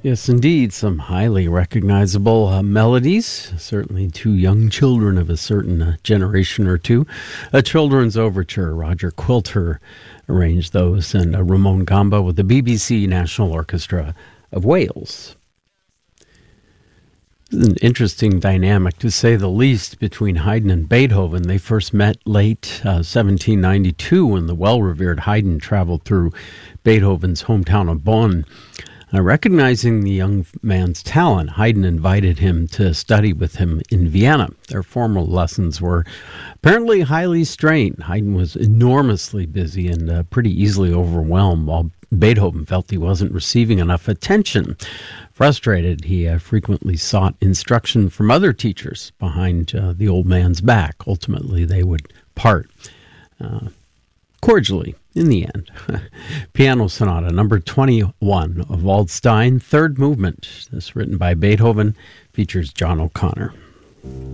Yes, indeed, some highly recognizable melodies, certainly to young children of a certain generation or two. A children's overture, Roger Quilter arranged those, and Ramon Gamba with the BBC National Orchestra of Wales. An interesting dynamic, to say the least, between Haydn and Beethoven. They first met late 1792 when the well-revered Haydn traveled through Beethoven's hometown of Bonn. Recognizing the young man's talent, Haydn invited him to study with him in Vienna. Their formal lessons were apparently highly strained. Haydn was enormously busy and pretty easily overwhelmed, while Beethoven felt he wasn't receiving enough attention. Frustrated, he frequently sought instruction from other teachers behind the old man's back. Ultimately, they would part cordially in the end. Piano Sonata, number 21 of Waldstein, third movement. This written by Beethoven, features John O'Connor.